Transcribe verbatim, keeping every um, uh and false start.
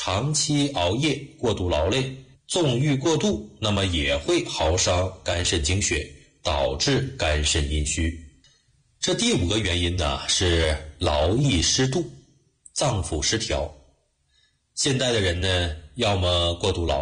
长期熬夜、过度劳累、纵欲过度，那么也会耗伤肝肾精血，导致肝肾阴虚。这第五个原因呢，是劳逸失度，脏腑失调。现代的人呢，要么过度劳